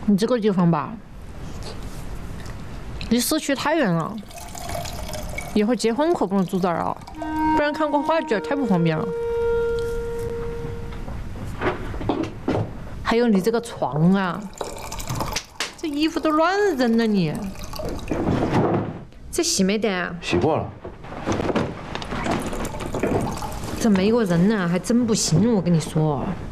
你这个地方吧，离市区太远了，一会儿结婚可不能住这儿啊，不然看个话剧太不方便了。还有你这个床啊，这衣服都乱扔了你，这洗没得？ 洗过了。 这没个人呢，还真不行，我跟你说。